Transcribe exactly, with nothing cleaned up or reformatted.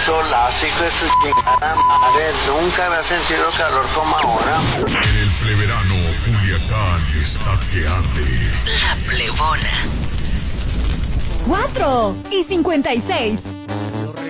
solazo, hijo de su chingada madre. Nunca había sentido calor como ahora. En el preverano, Culiacán está que arde. La Plebona. Cuatro y cincuenta y seis.